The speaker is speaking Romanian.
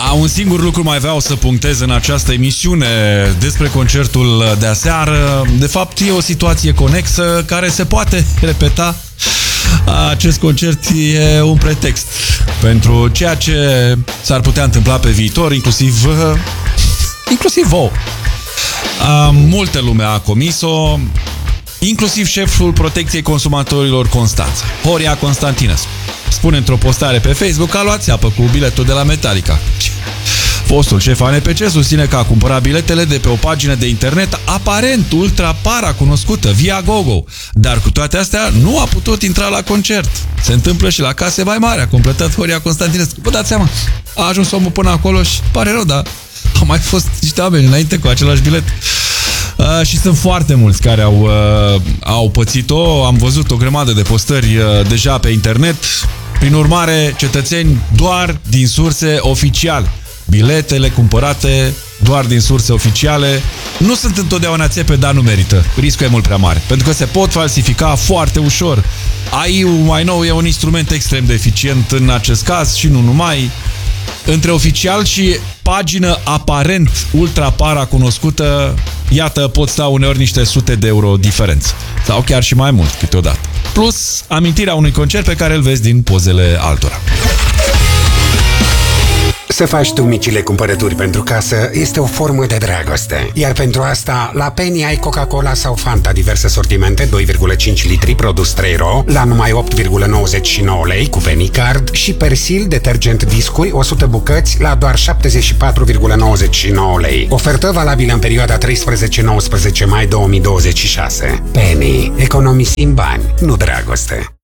Un singur lucru mai vreau să punctez în această emisiune despre concertul de aseară. De fapt, e o situație conexă care se poate repeta. Acest concert e un pretext pentru ceea ce s-ar putea întâmpla pe viitor, inclusiv vouă. Multă lume a comis-o, inclusiv șeful protecției consumatorilor Constanța, Horia Constantinescu. Spune într-o postare pe Facebook că a luat țeapă cu biletul de la Metallica. Fostul șef ANPC susține că a cumpărat biletele de pe o pagină de internet aparent ultra paracunoscută, Viagogo, dar cu toate astea nu a putut intra la concert. Se întâmplă și la case mai mari, a completat Horia Constantinescu. Vă dați seama, a ajuns omul până acolo și pare rău, dar au mai fost niște oameni înainte cu același bilet. Și sunt foarte mulți care au pățit-o. Am văzut o grămadă de postări deja pe internet. Prin urmare, cetățeni, doar din surse oficiale. Biletele cumpărate doar din surse oficiale nu sunt întotdeauna țepe, dar nu merită. Riscul e mult prea mare, pentru că se pot falsifica foarte ușor. AI-ul, mai nou, e un instrument extrem de eficient în acest caz și nu numai. Între oficial și pagină aparent ultra paracunoscută, iată, pot sta uneori niște sute de euro diferență. Sau chiar și mai mult câteodată. Plus amintirea unui concert pe care îl vezi din pozele altora. Să faci tu micile cumpărături pentru casă este o formă de dragoste. Iar pentru asta, la Penny ai Coca-Cola sau Fanta, diverse sortimente, 2,5 litri, produs 3 ro, la numai 8,99 lei cu Penny Card, și Persil, detergent Discuri, 100 bucăți, la doar 74,99 lei. Ofertă valabilă în perioada 13-19 mai 2026. Penny. Economisim bani, nu dragoste.